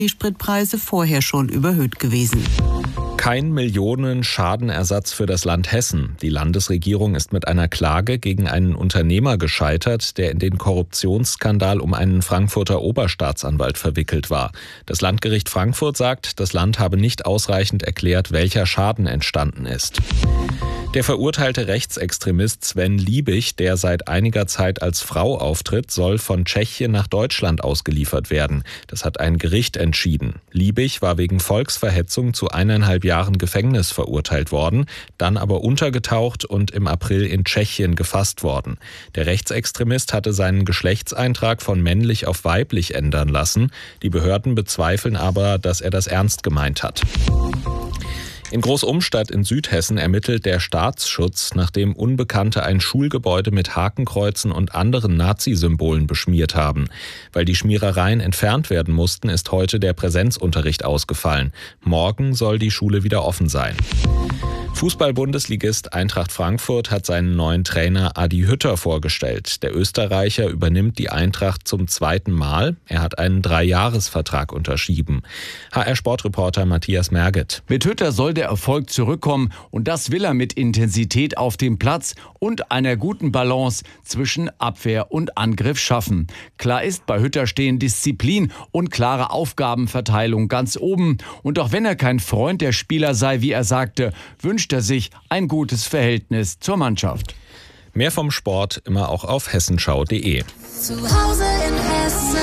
die Spritpreise vorher schon überhöht gewesen. Kein Millionen-Schadenersatz für das Land Hessen. Die Landesregierung ist mit einer Klage gegen einen Unternehmer gescheitert, der in den Korruptionsskandal um einen Frankfurter Oberstaatsanwalt verwickelt war. Das Landgericht Frankfurt sagt, das Land habe nicht ausreichend erklärt, welcher Schaden entstanden ist. Der verurteilte Rechtsextremist Sven Liebig, der seit einiger Zeit als Frau auftritt, soll von Tschechien nach Deutschland ausgeliefert werden. Das hat ein Gericht entschieden. Liebig war wegen Volksverhetzung zu 1,5 Jahren Gefängnis verurteilt worden, dann aber untergetaucht und im April in Tschechien gefasst worden. Der Rechtsextremist hatte seinen Geschlechtseintrag von männlich auf weiblich ändern lassen. Die Behörden bezweifeln aber, dass er das ernst gemeint hat. In Großumstadt in Südhessen ermittelt der Staatsschutz, nachdem Unbekannte ein Schulgebäude mit Hakenkreuzen und anderen Nazi-Symbolen beschmiert haben. Weil die Schmierereien entfernt werden mussten, ist heute der Präsenzunterricht ausgefallen. Morgen soll die Schule wieder offen sein. Fußball-Bundesligist Eintracht Frankfurt hat seinen neuen Trainer Adi Hütter vorgestellt. Der Österreicher übernimmt die Eintracht zum 2. Mal. Er hat einen 3-Jahres-Vertrag unterschrieben. HR-Sportreporter Matthias Merget. Mit Hütter soll der Erfolg zurückkommen und das will er mit Intensität auf dem Platz und einer guten Balance zwischen Abwehr und Angriff schaffen. Klar ist, bei Hütter stehen Disziplin und klare Aufgabenverteilung ganz oben. Und auch wenn er kein Freund der Spieler sei, wie er sagte, wünscht er sich ein gutes Verhältnis zur Mannschaft. Mehr vom Sport immer auch auf hessenschau.de. Zu Hause in Hessen.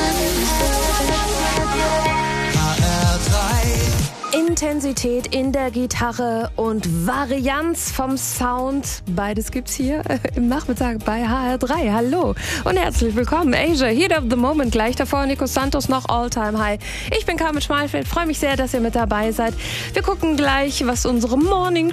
Intensität in der Gitarre und Varianz vom Sound. Beides gibt's hier im Nachmittag bei HR3. Hallo und herzlich willkommen. Asia, Heat of the Moment. Gleich davor Nico Santos noch All-Time High. Ich bin Carmen Schmalfeld. Freue mich sehr, dass ihr mit dabei seid. Wir gucken gleich, was unsere Morning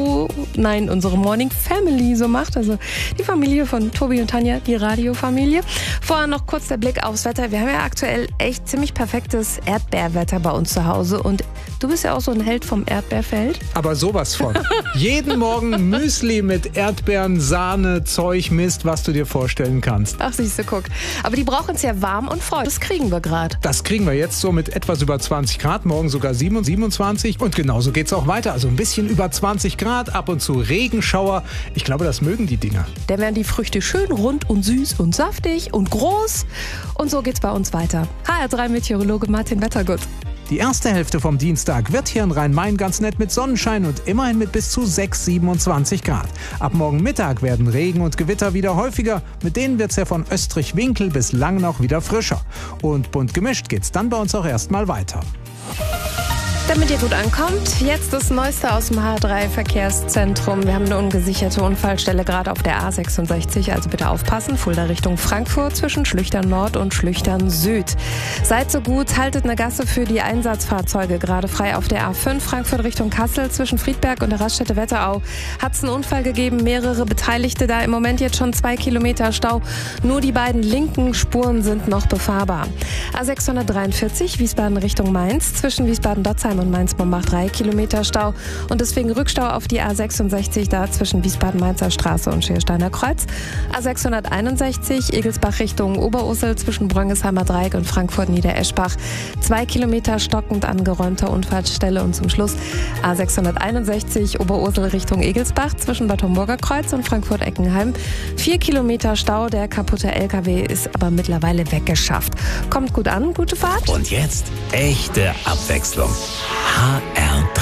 Family so macht. Also die Familie von Tobi und Tanja, die Radiofamilie. Vorher noch kurz der Blick aufs Wetter. Wir haben ja aktuell echt ziemlich perfektes Erdbeerwetter bei uns zu Hause und du bist ja auch so ein Held vom Erdbeerfeld. Aber sowas von. Jeden Morgen Müsli mit Erdbeeren, Sahne, Zeug, Mist, was du dir vorstellen kannst. Ach, siehst du, guck. Aber die brauchen es ja warm und feucht. Das kriegen wir gerade. Das kriegen wir jetzt so mit etwas über 20 Grad, morgen sogar 27. Und genauso geht's auch weiter. Also ein bisschen über 20 Grad, ab und zu Regenschauer. Ich glaube, das mögen die Dinger. Dann werden die Früchte schön rund und süß und saftig und groß. Und so geht's bei uns weiter. HR3-Meteorologe Martin Wettergut. Die erste Hälfte vom Dienstag wird hier in Rhein-Main ganz nett mit Sonnenschein und immerhin mit bis zu 27 Grad. Ab morgen Mittag werden Regen und Gewitter wieder häufiger. Mit denen wird's ja von Österreich-Winkel bis Langnau wieder frischer. Und bunt gemischt geht's dann bei uns auch erstmal weiter. Damit ihr gut ankommt, jetzt das Neueste aus dem HR3-Verkehrszentrum. Wir haben eine ungesicherte Unfallstelle gerade auf der A66, also bitte aufpassen. Fulda Richtung Frankfurt zwischen Schlüchtern Nord und Schlüchtern Süd. Seid so gut, haltet eine Gasse für die Einsatzfahrzeuge gerade frei auf der A5 Frankfurt Richtung Kassel zwischen Friedberg und der Raststätte Wetterau. Hat es einen Unfall gegeben, mehrere Beteiligte da, im Moment jetzt schon 2 Kilometer Stau. Nur die beiden linken Spuren sind noch befahrbar. A643 Wiesbaden Richtung Mainz zwischen Wiesbaden-Dotzheim und Mainz-Mombach 3 Kilometer Stau und deswegen Rückstau auf die A66 da zwischen Wiesbaden-Mainzer Straße und Schiersteiner Kreuz. A661 Egelsbach Richtung Oberursel zwischen Brönniesheimer Dreieck und Frankfurt-Niedereschbach 2 Kilometer stockend angeräumter Unfallstelle und zum Schluss A661 Oberursel Richtung Egelsbach zwischen Bad Homburger Kreuz und Frankfurt-Eckenheim 4 Kilometer Stau. Der kaputte LKW ist aber mittlerweile weggeschafft. Kommt gut an, gute Fahrt. Und jetzt echte Abwechslung. HR3.